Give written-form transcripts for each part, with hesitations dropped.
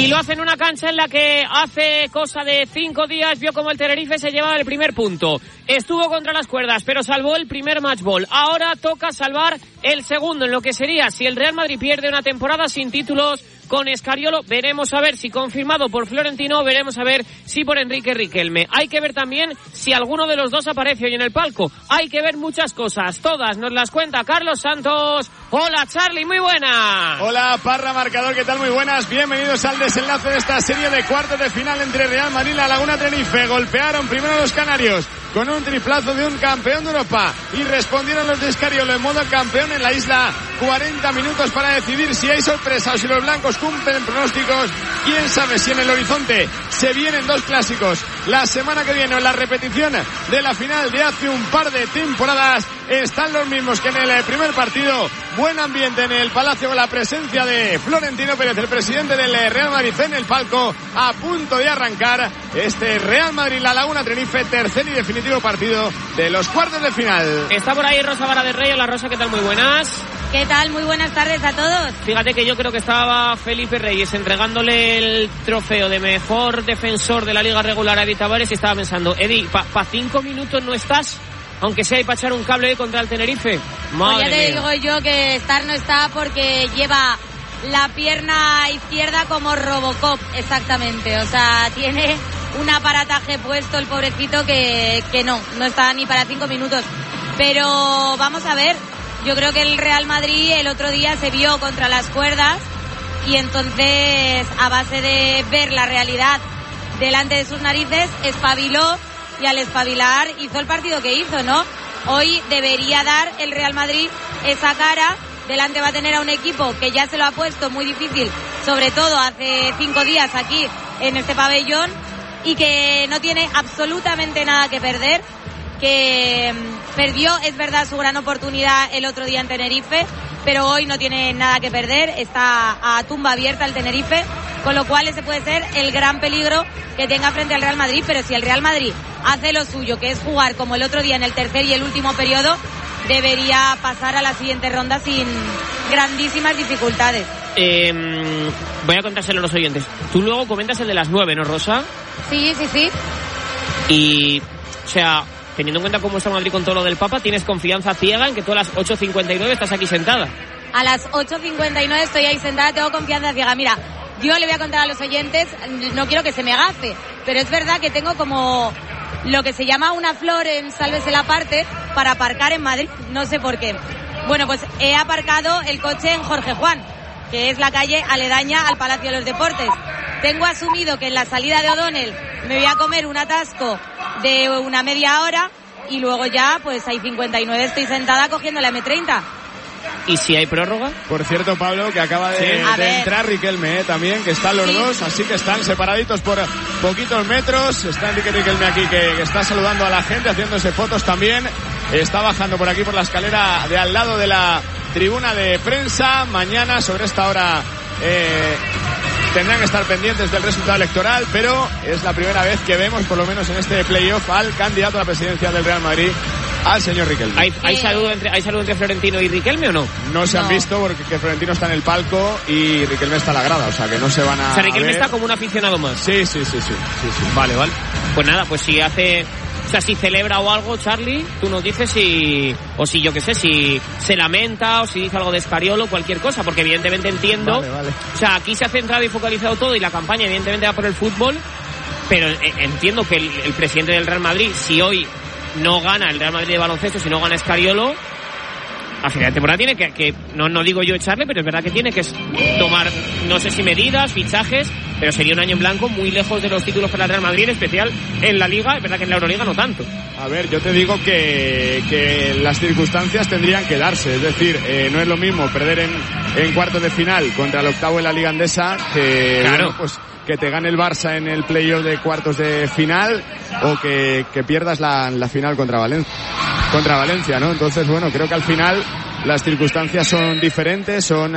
lo hace en una cancha en la que hace cosa de 5 días vio como el Tenerife se llevaba el primer punto. Estuvo contra las cuerdas, pero salvó el primer match ball. Ahora toca salvar el segundo, en lo que sería, si el Real Madrid pierde una temporada sin títulos con Scariolo, veremos a ver si confirmado por Florentino, veremos a ver si por Enrique Riquelme. Hay que ver también si alguno de los dos aparece hoy en el palco. Hay que ver muchas cosas, todas nos las cuenta Carlos Santos. Hola Charlie, muy buena. Hola Parra, marcador, ¿qué tal? Muy buenas, bienvenidos al desenlace de esta serie de cuartos de final entre Real Madrid y La Laguna Tenerife. Golpearon primero los canarios con un triplazo de un campeón de Europa y respondieron los de Scariolo en modo campeón en la isla. 40 minutos para decidir si hay sorpresa o si los blancos cumplen pronósticos. Quién sabe si en el horizonte se vienen dos clásicos la semana que viene, o en la repetición de la final de hace un par de temporadas. Están los mismos que en el primer partido. Buen ambiente en el Palacio con la presencia de Florentino Pérez, el presidente del Real Madrid, en el palco, a punto de arrancar este Real Madrid-La Laguna Tenerife, tercer y definitivo partido de los cuartos de final. Está por ahí Rosa Vara de Rey. Hola Rosa, ¿qué tal? Muy buenas. ¿Qué tal? Muy buenas tardes a todos. Fíjate que yo creo que estaba Felipe Reyes entregándole el trofeo de mejor defensor de la Liga Regular a Eddie Tavares y estaba pensando, Eddie, ¿pa 5 minutos no estás? Aunque sea ahí para echar un cable contra el Tenerife. Madre pues ya te mía. digo yo que estar no está porque lleva la pierna izquierda como Robocop, exactamente. O sea, tiene un aparataje puesto el pobrecito que no está ni para 5 minutos. Pero vamos a ver, yo creo que el Real Madrid el otro día se vio contra las cuerdas y entonces a base de ver la realidad delante de sus narices espabiló y al espabilar hizo el partido que hizo, ¿no? Hoy debería dar el Real Madrid esa cara. Delante va a tener a un equipo que ya se lo ha puesto muy difícil, sobre todo hace 5 días aquí en este pabellón, y que no tiene absolutamente nada que perder, que perdió, es verdad, su gran oportunidad el otro día en Tenerife, pero hoy no tiene nada que perder, está a tumba abierta el Tenerife, con lo cual ese puede ser el gran peligro que tenga frente al Real Madrid. Pero si el Real Madrid hace lo suyo, que es jugar como el otro día en el tercer y el último periodo, debería pasar a la siguiente ronda sin grandísimas dificultades. Voy a contárselo a los oyentes. Tú luego comentas el de las 9, ¿no, Rosa? Sí. Y, o sea, teniendo en cuenta cómo está Madrid con todo lo del Papa, ¿tienes confianza ciega en que tú a las 8:59 estás aquí sentada? A las 8:59 estoy ahí sentada, tengo confianza ciega. Mira, yo le voy a contar a los oyentes, no quiero que se me gafe, pero es verdad que tengo como lo que se llama una flor en Sálvese la Parte para aparcar en Madrid, no sé por qué. Bueno, pues he aparcado el coche en Jorge Juan, que es la calle aledaña al Palacio de los Deportes. Tengo asumido que en la salida de O'Donnell me voy a comer un atasco de una media hora y luego ya, pues hay 59, estoy sentada cogiendo la M30. ¿Y si hay prórroga? Por cierto, Pablo, que acaba de entrar Riquelme también, que están los dos, así que están separaditos por poquitos metros. Está Enrique Riquelme aquí, que está saludando a la gente, haciéndose fotos también. Está bajando por aquí por la escalera de al lado de la tribuna de prensa. Mañana sobre esta hora tendrán que estar pendientes del resultado electoral, pero es la primera vez que vemos, por lo menos en este playoff, al candidato a la presidencia del Real Madrid, al señor Riquelme. ¿Hay saludo entre Florentino y Riquelme o no? No se han visto porque que Florentino está en el palco y Riquelme está a la grada, o sea que no se van a... O sea, Riquelme ver. está como un aficionado más. Sí. Vale. Pues nada, pues si hace... O sea, si celebra o algo, Charlie, tú nos dices si... O si, yo qué sé, si se lamenta o si dice algo de Scariolo, cualquier cosa, porque evidentemente entiendo... Vale. O sea, aquí se ha centrado y focalizado todo y la campaña evidentemente va por el fútbol, pero entiendo que el presidente del Real Madrid, si hoy no gana el Real Madrid de baloncesto, si no gana Scariolo, a final de temporada tiene que no digo yo echarle, pero es verdad que tiene que tomar, no sé si medidas, fichajes, pero sería un año en blanco muy lejos de los títulos para el Real Madrid, en especial en la Liga. Es verdad que en la Euroliga no tanto. A ver, yo te digo que las circunstancias tendrían que darse, es decir, no es lo mismo perder en cuartos de final contra el octavo de la Liga Andesa que, claro, bueno, pues que te gane el Barça en el playoff de cuartos de final o que pierdas la final contra Valencia, ¿no? Entonces, bueno, creo que al final las circunstancias son diferentes, son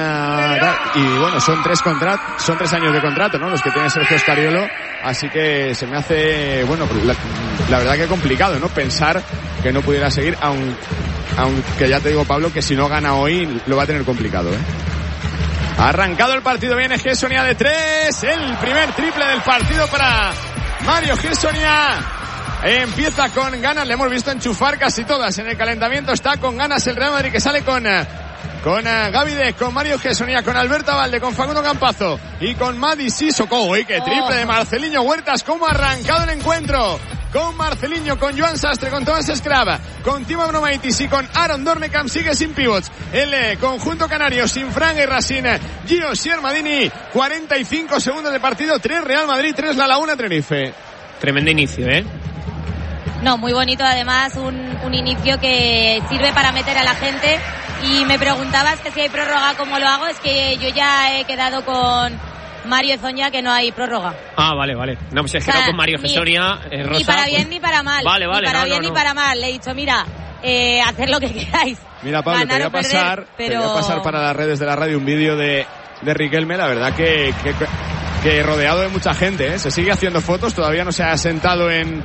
son 3 años de contrato, ¿no? Los que tiene Sergio Scariolo, así que se me hace, bueno, la verdad que complicado, ¿no? Pensar que no pudiera seguir, aunque ya te digo, Pablo, que si no gana hoy lo va a tener complicado, ¿eh? Arrancado el partido, viene Gessonia de 3. El primer triple del partido para Mario Gessonia. Empieza con ganas, le hemos visto enchufar casi todas en el calentamiento. Está con ganas el Real Madrid, que sale con Gavidec, con Mario Gessonia, con Alberto Abalde, con Facundo Campazo y con Mady Sissoko. ¡Uy, qué triple de Marceliño Huertas! ¿Cómo ha arrancado el encuentro? Con Marceliño, con Joan Sastre, con Tomás Escrava, con Timo Abromaitis y con Aaron Dornekam. Sigue sin pivots el conjunto canario, sin Fran Guerra, sin Gio Siermadini. 45 segundos de partido, 3 Real Madrid, 3 La Laguna Tenerife. Tremendo inicio, ¿eh? No, muy bonito, además un inicio que sirve para meter a la gente. Y me preguntabas que si hay prórroga, ¿cómo lo hago? Es que yo ya he quedado con Mario Zoña que no hay prórroga. Ah, vale. No, pues es que no con Mario Gessonia, Rosa. Ni para bien ni para mal. Vale. Ni para bien ni para mal. Le he dicho, mira, hacer lo que queráis. Mira, Pablo, te voy a pasar para las redes de la radio un vídeo de Riquelme. La verdad que rodeado de mucha gente, ¿eh? Se sigue haciendo fotos, todavía no se ha sentado en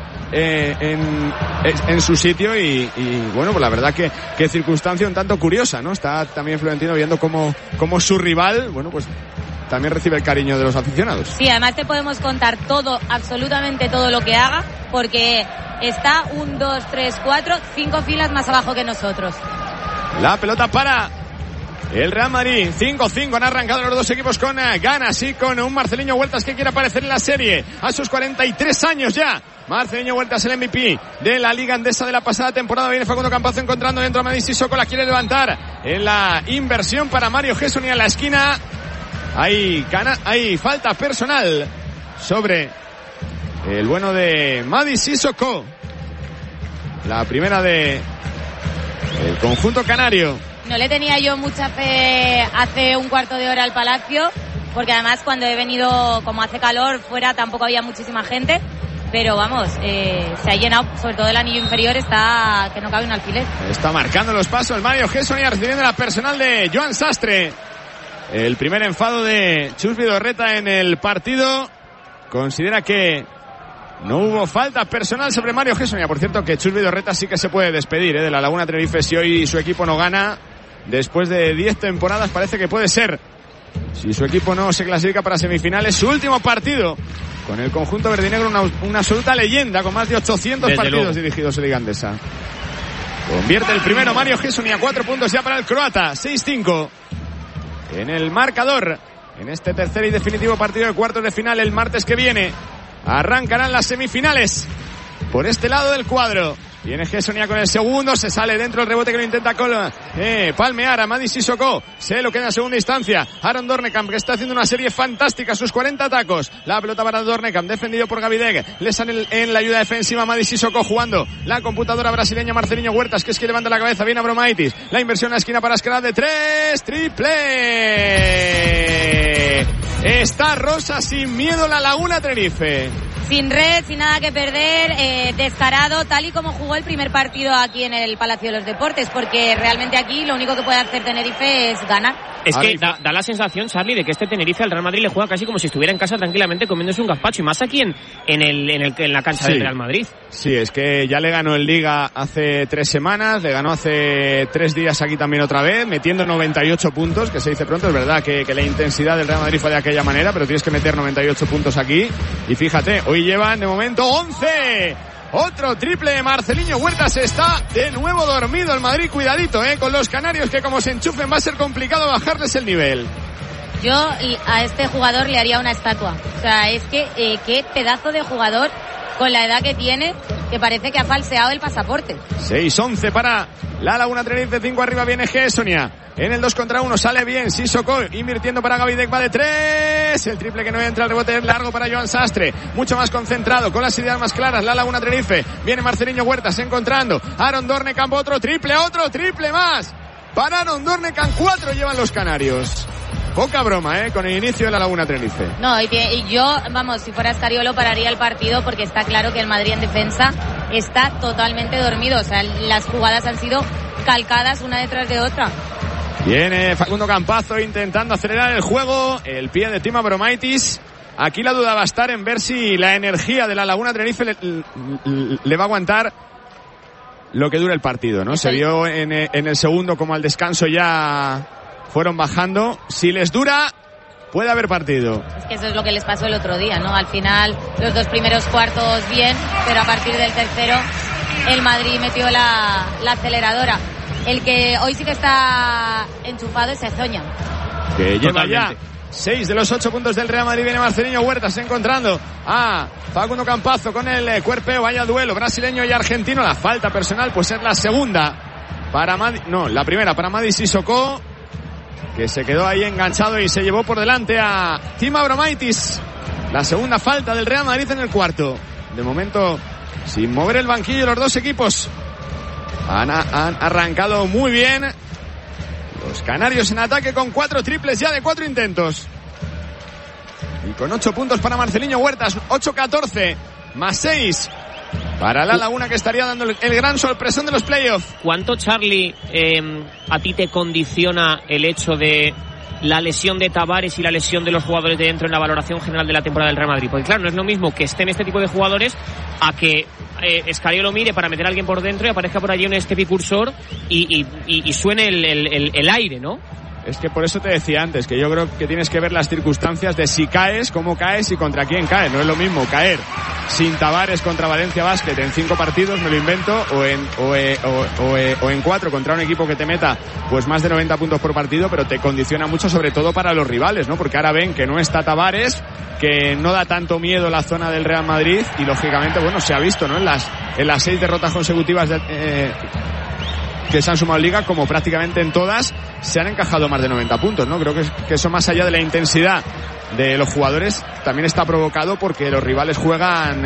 su sitio y bueno, pues la verdad que circunstancia un tanto curiosa, ¿no? Está también Florentino viendo cómo su rival, bueno, pues también recibe el cariño de los aficionados. Sí, además te podemos contar todo, absolutamente todo lo que haga, porque está 1, 2, 3, 4, 5 filas más abajo que nosotros. La pelota para el Real Madrid, 5-5, han arrancado los dos equipos con ganas y con un Marceliño Huertas que quiere aparecer en la serie a sus 43 años ya. Marceliño Huertas, el MVP de la Liga Andesa de la pasada temporada. Viene Facundo Campazo encontrando dentro a Mady Sissoko, la quiere levantar en la inversión para Mario Gessonia en la esquina. Hay falta personal sobre el bueno de Mady Sissoko. La primera de el conjunto canario. No le tenía yo mucha fe hace un cuarto de hora al Palacio, porque además cuando he venido, como hace calor, fuera tampoco había muchísima gente. Pero vamos, se ha llenado, sobre todo el anillo inferior, está que no cabe un alfiler. Está marcando los pasos el Mario Gessonia, recibiendo la personal de Joan Sastre. El primer enfado de Chus Vidorreta en el partido. Considera que no hubo falta personal sobre Mario Gessonia. Por cierto, que Chus Vidorreta sí que se puede despedir de la Laguna Tenerife si hoy su equipo no gana. Después de 10 temporadas parece que puede ser, si su equipo no se clasifica para semifinales, su último partido con el conjunto verdinegro, una absoluta leyenda con más de 800 partidos dirigidos en Liga Andesa. Convierte el primero Mario Gessonia, 4 puntos ya para el croata, 6-5 en el marcador en este tercer y definitivo partido de cuartos de final. El martes que viene arrancarán las semifinales por este lado del cuadro. Viene Gessonia con el segundo, se sale dentro el rebote que lo intenta palmear a Mady Sissoko. Se lo queda en segunda instancia. Aaron Dornekam, que está haciendo una serie fantástica, sus 40 tacos. La pelota para Dornekam, defendido por Gavidec. Le sale en la ayuda defensiva Mady Sissoko jugando la computadora brasileña Marceliño Huertas, que es que levanta la cabeza. Viene Abromaitis. La inversión en la esquina para Escalada de 3. Triple. Está Rosa sin miedo la Laguna Tenerife. Sin red, sin nada que perder, descarado, tal y como jugó el primer partido aquí en el Palacio de los Deportes, porque realmente aquí lo único que puede hacer Tenerife es ganar. Es que da la sensación, Charlie, de que este Tenerife al Real Madrid le juega casi como si estuviera en casa tranquilamente comiéndose un gazpacho, y más aquí en la cancha del Real Madrid. Sí, es que ya le ganó en Liga hace 3 semanas, le ganó hace 3 días aquí también otra vez, metiendo 98 puntos, que se dice pronto. Es verdad que la intensidad del Real Madrid fue de aquella manera, pero tienes que meter 98 puntos aquí, y fíjate, hoy llevan de momento 11. Otro triple de Marceliño Huertas. Está de nuevo dormido el Madrid. Cuidadito, con los canarios, que como se enchufen va a ser complicado bajarles el nivel. Yo a este jugador le haría una estatua. O sea, es que qué pedazo de jugador, con la edad que tiene, que parece que ha falseado el pasaporte. 6-11 para la Laguna Tenerife, 5 arriba viene Gessonia. En el 2 contra 1 sale bien Sissoko, invirtiendo para Gavidec, va de 3. El triple que no entra, el rebote es largo para Joan Sastre. Mucho más concentrado, con las ideas más claras la Laguna Tenerife. Viene Marceliño Huertas encontrando Aaron Dornekam, otro triple más. Para Aaron Dornekam, 4 llevan los canarios. Poca broma, con el inicio de la Laguna Tenerife. No, y yo, vamos, si fuera Escariolo pararía el partido, porque está claro que el Madrid en defensa está totalmente dormido. O sea, las jugadas han sido calcadas una detrás de otra. Viene Facundo Campazo intentando acelerar el juego. El pie de Timo Abromaitis. Aquí la duda va a estar en ver si la energía de la Laguna Tenerife le va a aguantar lo que dure el partido, ¿no? Se vio en el segundo como al descanso ya fueron bajando. Si les dura, puede haber partido. Es que eso es lo que les pasó el otro día, ¿no? Al final, los 2 primeros cuartos bien, pero a partir del tercero, el Madrid metió la aceleradora. El que hoy sí que está enchufado es Ezoña. Que lleva ya 6 de los 8 puntos del Real Madrid. Viene Marcelinho Huertas encontrando a Facundo Campazzo con el cuerpeo. Vaya duelo brasileño y argentino. La falta personal pues es la segunda para la primera para Mady Sissoko, que se quedó ahí enganchado y se llevó por delante a Tim Abromaitis. La segunda falta del Real Madrid en el cuarto. De momento, sin mover el banquillo, los dos equipos han arrancado muy bien. Los canarios en ataque con 4 triples ya de 4 intentos. Y con 8 puntos para Marcelinho Huertas. 8-14 más 6 para La Laguna, que estaría dando el gran sorpresón de los playoffs. ¿Cuánto, Charlie, a ti te condiciona el hecho de la lesión de Tavares y la lesión de los jugadores de dentro en la valoración general de la temporada del Real Madrid? Porque claro, no es lo mismo que estén este tipo de jugadores a que Scariolo mire para meter a alguien por dentro y aparezca por allí un Picursor y suene el aire, ¿no? Es que por eso te decía antes, que yo creo que tienes que ver las circunstancias de si caes, cómo caes y contra quién caes. No es lo mismo caer sin Tavares contra Valencia Basket en 5 partidos, me lo invento, o en 4 contra un equipo que te meta pues más de 90 puntos por partido, pero te condiciona mucho, sobre todo para los rivales, ¿no? Porque ahora ven que no está Tavares, que no da tanto miedo la zona del Real Madrid y lógicamente, bueno, se ha visto, ¿no? En las 6 derrotas consecutivas que se han sumado en Liga, como prácticamente en todas se han encajado más de 90 puntos, ¿no? Creo que eso, más allá de la intensidad de los jugadores, también está provocado porque los rivales juegan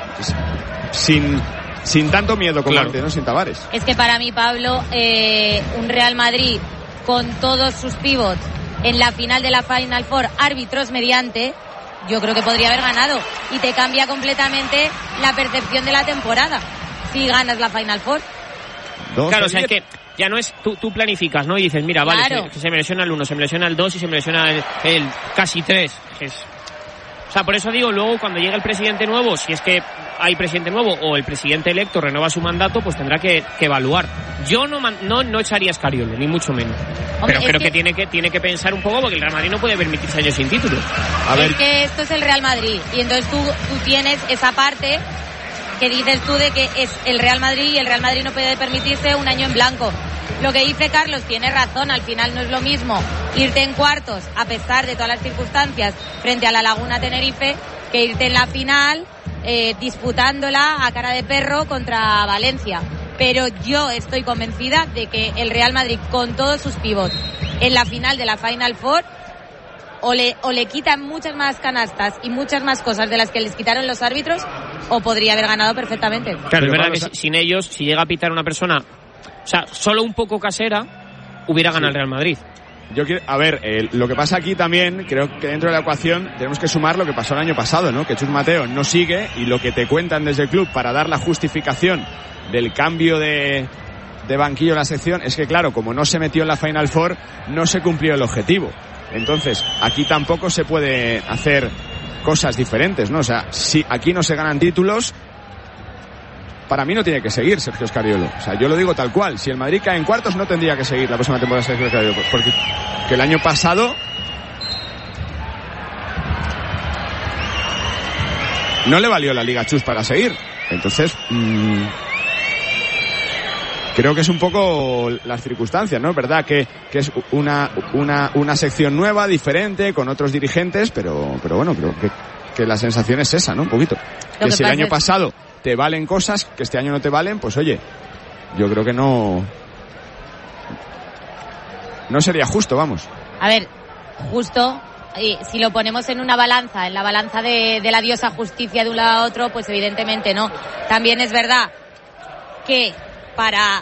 sin tanto miedo como antes, ¿no? Sin Tavares. Es que para mí, Pablo, un Real Madrid con todos sus pivots en la final de la Final Four, árbitros mediante, yo creo que podría haber ganado y te cambia completamente la percepción de la temporada si ganas la Final Four. Claro, o sea, es que ya no es tú planificas, ¿no? Y dices, mira, vale, claro, se me lesiona el 1, se me lesiona el 2 y se me lesiona el casi 3. O sea, por eso digo, luego cuando llega el presidente nuevo, si es que hay presidente nuevo o el presidente electo renueva su mandato, pues tendrá que evaluar. Yo no echaría a Scariolo, ni mucho menos. Hombre, pero creo que tiene que pensar un poco, porque el Real Madrid no puede permitirse años sin títulos. Es que esto es el Real Madrid y entonces tú tienes esa parte que dices tú de que es el Real Madrid y el Real Madrid no puede permitirse un año en blanco. Lo que dice Carlos tiene razón, al final no es lo mismo irte en cuartos a pesar de todas las circunstancias frente a la Laguna Tenerife que irte en la final disputándola a cara de perro contra Valencia. Pero yo estoy convencida de que el Real Madrid, con todos sus pivots en la final de la Final Four, o le quitan muchas más canastas y muchas más cosas de las que les quitaron los árbitros, o podría haber ganado perfectamente. Claro, es verdad que sin ellos, si llega a pitar una persona, o sea, solo un poco casera, hubiera ganado el Real Madrid. Yo quiero, lo que pasa aquí también, creo que dentro de la ecuación tenemos que sumar lo que pasó el año pasado, ¿no? Que Chus Mateo no sigue, y lo que te cuentan desde el club para dar la justificación del cambio de banquillo en la sección es que, claro, como no se metió en la Final Four, no se cumplió el objetivo. Entonces, aquí tampoco se puede hacer cosas diferentes, ¿no? O sea, si aquí no se ganan títulos, para mí no tiene que seguir Sergio Scariolo. O sea, yo lo digo tal cual. Si el Madrid cae en cuartos, no tendría que seguir la próxima temporada Sergio Scariolo. Porque que el año pasado no le valió la Liga Chus para seguir. Entonces, creo que es un poco las circunstancias, ¿no? Es verdad que es una sección nueva, diferente, con otros dirigentes, pero bueno, creo que la sensación es esa, ¿no? Un poquito. Que si el año pasado te valen cosas que este año no te valen, pues oye, yo creo que no sería justo, vamos. A ver, justo, si lo ponemos en una balanza, en la balanza de la diosa justicia de un lado a otro, pues evidentemente no. También es verdad que para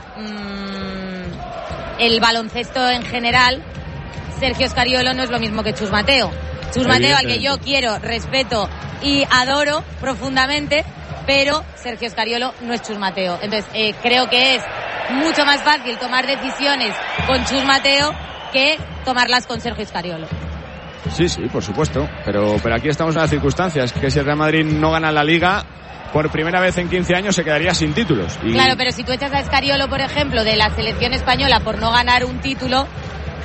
el baloncesto en general, Sergio Scariolo no es lo mismo que Chus Mateo. Chus Mateo, al que yo quiero, respeto y adoro profundamente, pero Sergio Scariolo no es Chus Mateo. Entonces, creo que es mucho más fácil tomar decisiones con Chus Mateo que tomarlas con Sergio Scariolo. Sí, por supuesto, pero aquí estamos en las circunstancias, que si el Real Madrid no gana la Liga, por primera vez en 15 años se quedaría sin títulos. Claro, pero si tú echas a Scariolo, por ejemplo, de la selección española por no ganar un título,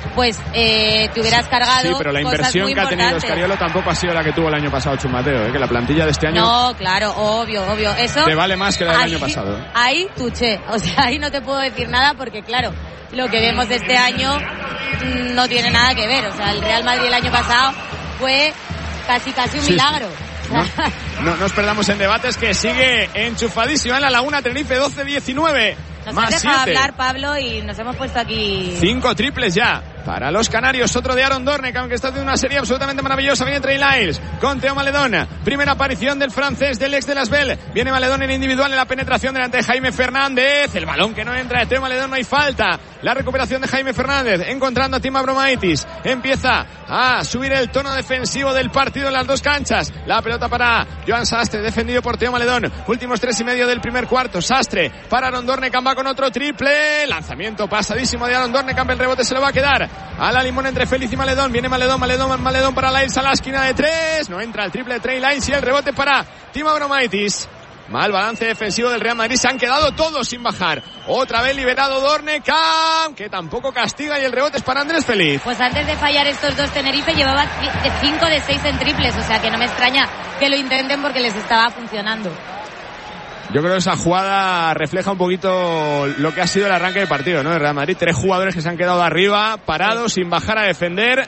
pues te hubieras cargado. Sí, pero la inversión que ha tenido Scariolo tampoco ha sido la que tuvo el año pasado Chus Mateo, que la plantilla de este año... No, claro, obvio. Eso te vale más que la del año pasado. Ahí tuché, o sea, ahí no te puedo decir nada porque, claro, lo que vemos de este año no tiene nada que ver. O sea, el Real Madrid el año pasado fue casi un milagro. No nos perdamos en debates, que sigue enchufadísimo en la Laguna Tenerife. 12-19. Nos más has dejado 7. hablar, Pablo, y nos hemos puesto aquí 5 triples ya para los canarios. Otro de Aaron Dorne, que aunque está haciendo una serie absolutamente maravillosa. Viene Trey Lyles con Teo Maledon. Primera aparición del francés, del ex de Las Bell. Viene Maledon en individual en la penetración delante de Jaime Fernández. El balón que no entra de Teo Maledon, no hay falta. La recuperación de Jaime Fernández, encontrando a Tim Abromaitis. Empieza a subir el tono defensivo del partido en las dos canchas. La pelota para Joan Sastre, defendido por Teo Maledon. Últimos 3:30 del primer cuarto. Sastre para Aaron Dornekamp, va con otro triple. Lanzamiento pasadísimo de Aaron Dornekamp. El rebote se lo va a quedar a la limón entre Félix y Maledon. Viene Maledon para Lyles a la esquina de 3. No entra el triple de Trey Lyles y el rebote para Tim Abromaitis. Mal balance defensivo del Real Madrid. Se han quedado todos sin bajar. Otra vez liberado Dornekamp, que tampoco castiga, y el rebote es para Andrés Feliz. Pues antes de fallar estos dos, Tenerife llevaba 5 de 6 en triples. O sea que no me extraña que lo intenten porque les estaba funcionando. Yo creo que esa jugada refleja un poquito lo que ha sido el arranque del partido, ¿no? El Real Madrid, 3 jugadores que se han quedado arriba, parados, sin bajar a defender.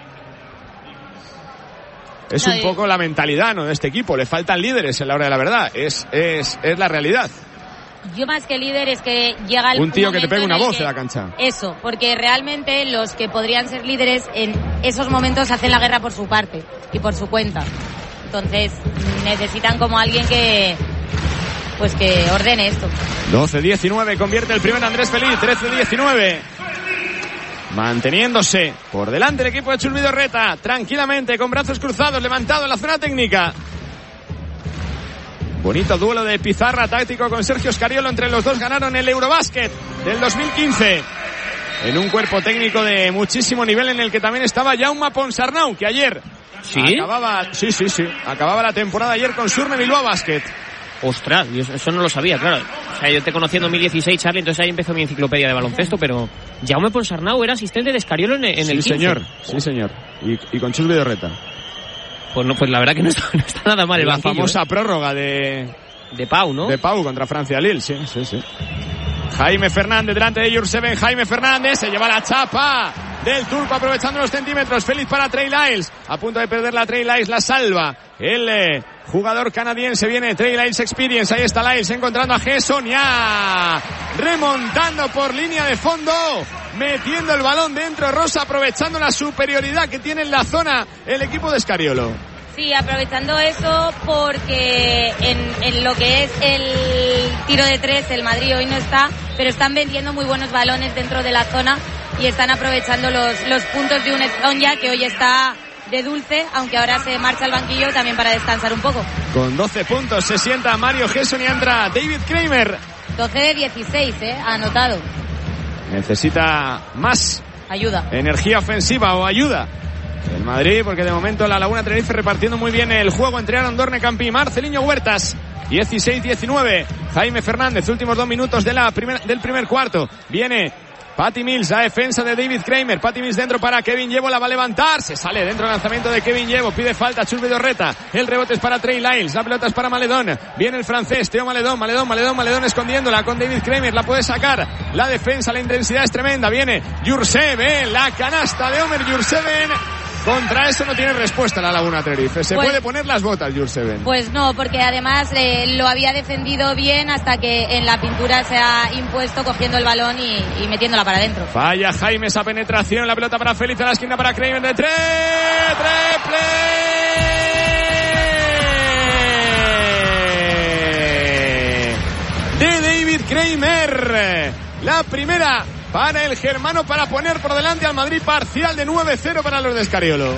Es un poco la mentalidad, ¿no?, de este equipo. Le faltan líderes en la hora de la verdad. Es la realidad. Yo más que líder es que llega el un tío que te pegue una voz en la cancha. Eso, porque realmente los que podrían ser líderes en esos momentos hacen la guerra por su parte y por su cuenta. Entonces necesitan como alguien que ordene esto. 12-19, convierte el primero Andrés Feliz. 13-19. Manteniéndose por delante el equipo de Chus Vidorreta, tranquilamente, con brazos cruzados, levantado en la zona técnica. Bonito duelo de pizarra táctico con Sergio Scariolo. Entre los dos ganaron el Eurobásquet del 2015. En un cuerpo técnico de muchísimo nivel, en el que también estaba Jaume Ponsarnau, que ayer acababa la temporada ayer con Surne Bilbao Basket. Ostras, eso no lo sabía, claro. O sea, yo te conocí en 2016, Charlie, entonces ahí empezó mi enciclopedia de baloncesto, pero Jaume Ponsarnau era asistente de Scariolo en el 15. Sí, señor. Y con Chus Vidorreta. Pues no, pues la verdad que no está nada mal el banquillo. La famosa prórroga de Pau, ¿no? De Pau contra Francia Lille, sí. Jaime Fernández delante de Jurseven. Jaime Fernández se lleva la chapa del turco, aprovechando los centímetros. Félix para Trey Lyles. A punto de perder la Trey Lyles, la salva el jugador canadiense. Viene Trey Lyles Experience. Ahí está Lyles encontrando a Gerson. Ya remontando por línea de fondo, metiendo el balón dentro. Rosa, aprovechando la superioridad que tiene en la zona el equipo de Scariolo. Sí, aprovechando eso, porque en lo que es el tiro de 3, el Madrid hoy no está, pero están vendiendo muy buenos balones dentro de la zona y están aprovechando los puntos de un Estonja, que hoy está de dulce, aunque ahora se marcha al banquillo también para descansar un poco. Con 12 puntos se sienta Mario Gerson y entra David Kramer. 12 de 16, anotado. Necesita más ayuda, energía ofensiva o ayuda el Madrid, porque de momento la Laguna Tenerife repartiendo muy bien el juego entre Aaron Dornekamp y Marceliño Huertas. 16-19. Jaime Fernández, últimos 2 minutos del primer cuarto. Viene Patty Mills, la defensa de David Kramer. Patty Mills dentro para Kevin Yebo, la va a levantar. Se sale dentro el lanzamiento de Kevin Yebo. Pide falta Chus Vidorreta. El rebote es para Trey Lyles. La pelota es para Maledon. Viene el francés, Teo Maledon escondiéndola con David Kramer. La puede sacar. La defensa, la intensidad es tremenda. Viene Jurseven, la canasta de Omer Jurseven. Contra eso no tiene respuesta la Laguna Tenerife. Se puede poner las botas Jurseven. Pues no, porque además lo había defendido bien hasta que en la pintura se ha impuesto cogiendo el balón y metiéndola para adentro. Falla Jaime esa penetración. La pelota para Félix a la esquina para Kramer de 3. ¡Triple! De David Kramer. La primera para el germano, para poner por delante al Madrid. Parcial de 9-0 para los de Scariolo.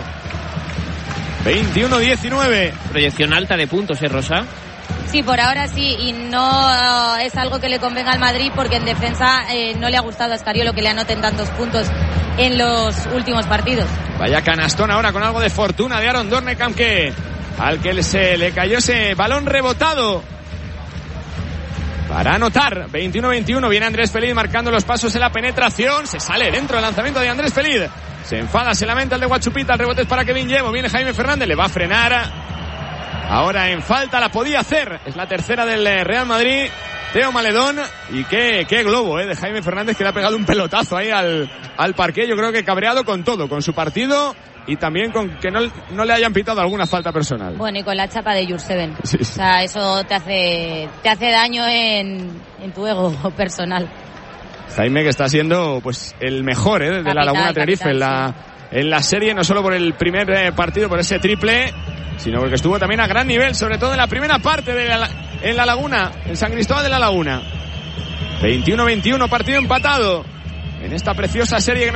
21-19. Proyección alta de puntos, Rosa. Sí, por ahora sí, y no es algo que le convenga al Madrid, porque en defensa no le ha gustado a Scariolo que le anoten tantos puntos en los últimos partidos. Vaya canastón ahora con algo de fortuna de Aaron Dornekamp, al que se le cayó ese balón rebotado para anotar. 21-21. Viene Andrés Feliz marcando los pasos en la penetración. Se sale dentro del lanzamiento de Andrés Feliz. Se enfada, se lamenta el de Guachupita. El rebote es para Kevin Yebo. Viene Jaime Fernández, le va a frenar. Ahora en falta, la podía hacer. Es la tercera del Real Madrid. Teo Maledón. Y qué globo de Jaime Fernández, que le ha pegado un pelotazo ahí al parqué. Yo creo que cabreado con todo, con su partido y también con que no le hayan pitado alguna falta personal. Bueno, y con la chapa de Jurseven. Sí. O sea, eso te hace daño en tu ego personal. Jaime, que está siendo pues el mejor de la Laguna Tenerife en la serie, no solo por el primer partido, por ese triple, sino porque estuvo también a gran nivel, sobre todo en la primera parte en la Laguna, en San Cristóbal de la Laguna. 21-21, partido empatado en esta preciosa serie que